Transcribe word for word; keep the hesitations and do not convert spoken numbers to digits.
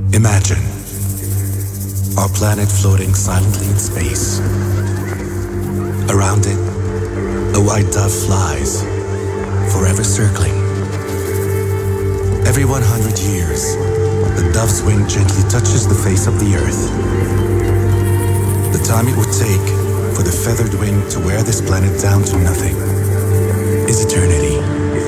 Imagine our planet floating silently in space. Around it, a white dove flies, forever circling. Every one hundred years, the dove's wing gently touches the face of the Earth. The time it would take for the feathered wing to wear this planet down to nothing is eternity.